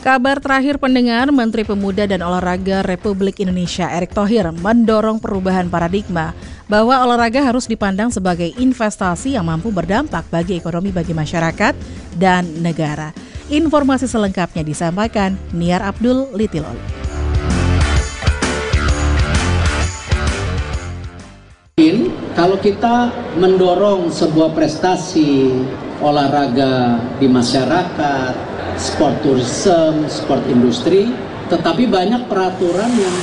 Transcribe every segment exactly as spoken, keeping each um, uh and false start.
Kabar terakhir pendengar, Menteri Pemuda dan Olahraga Republik Indonesia Erick Thohir mendorong perubahan paradigma bahwa olahraga harus dipandang sebagai investasi yang mampu berdampak bagi ekonomi bagi masyarakat dan negara. Informasi selengkapnya disampaikan Niar Abdul Litiloli. Kalau kita mendorong sebuah prestasi olahraga di masyarakat, sport tourism, sport industri, tetapi banyak peraturan yang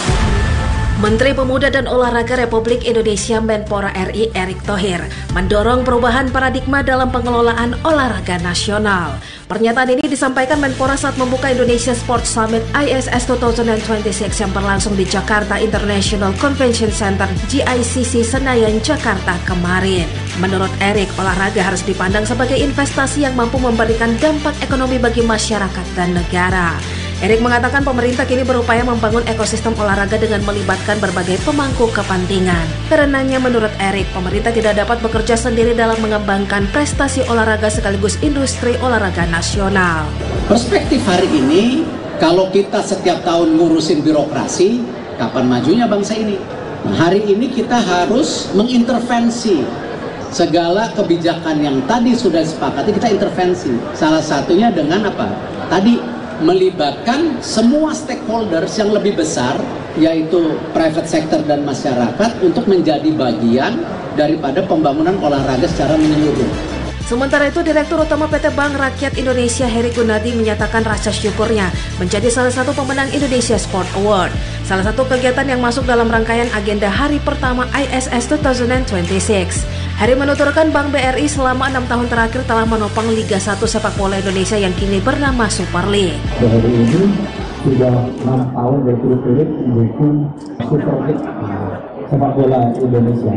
Menteri Pemuda dan Olahraga Republik Indonesia Menpora R I Erick Thohir mendorong perubahan paradigma dalam pengelolaan olahraga nasional. Pernyataan ini disampaikan Menpora saat membuka Indonesia Sports Summit I S S dua ribu dua puluh enam yang berlangsung di Jakarta International Convention Center G I C C Senayan, Jakarta kemarin. Menurut Erick, olahraga harus dipandang sebagai investasi yang mampu memberikan dampak ekonomi bagi masyarakat dan negara. Erick mengatakan pemerintah kini berupaya membangun ekosistem olahraga dengan melibatkan berbagai pemangku kepentingan. Karenanya menurut Erick, pemerintah tidak dapat bekerja sendiri dalam mengembangkan prestasi olahraga sekaligus industri olahraga nasional. Perspektif hari ini, kalau kita setiap tahun ngurusin birokrasi, kapan majunya bangsa ini? Nah, hari ini kita harus mengintervensi segala kebijakan yang tadi sudah disepakati, kita intervensi. Salah satunya dengan apa? Tadi melibatkan semua stakeholders yang lebih besar, yaitu private sector dan masyarakat untuk menjadi bagian daripada pembangunan olahraga secara menyeluruh. Sementara itu, Direktur Utama P T Bank Rakyat Indonesia Heri Gunadi menyatakan rasa syukurnya menjadi salah satu pemenang Indonesia Sport Award. Salah satu kegiatan yang masuk dalam rangkaian agenda hari pertama I S S dua ribu dua puluh enam. Heri menuturkan Bank B R I selama enam tahun terakhir telah menopang Liga satu sepak bola Indonesia yang kini bernama Super League. B R I ini sudah enam tahun berturut-turut mendukung Super League sepak bola Indonesia,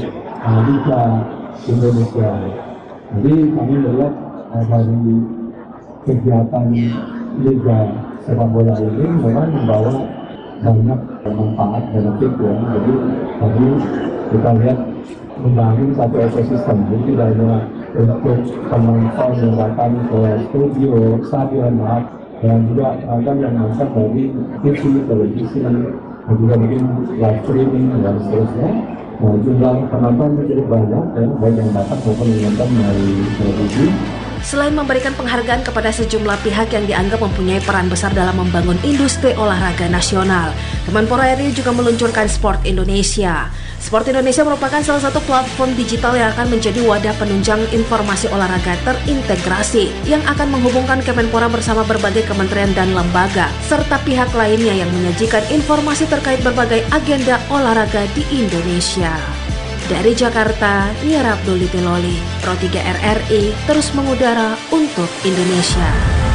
Liga Indonesia. Jadi kami melihat dari kegiatan Liga sepak bola ini memang membawa banyak manfaat benefit ya. Jadi kami kita lihat membangun satu ekosistem, jadi tidak hanya untuk penonton yang datang ke studio, stadion, dan juga akan yang nonton dari T V, televisi, dan juga mungkin live streaming dan seterusnya. Nah, jumlah penonton menjadi banyak, ya, baik yang datang maupun yang nonton dari televisi. Selain memberikan penghargaan kepada sejumlah pihak yang dianggap mempunyai peran besar dalam membangun industri olahraga nasional, Kemenpora R I juga meluncurkan Sport Indonesia. Sport Indonesia merupakan salah satu platform digital yang akan menjadi wadah penunjang informasi olahraga terintegrasi yang akan menghubungkan Kemenpora bersama berbagai kementerian dan lembaga serta pihak lainnya yang menyajikan informasi terkait berbagai agenda olahraga di Indonesia. Dari Jakarta, Niar Abdul Litiloli, Pro tiga R R I terus mengudara untuk Indonesia.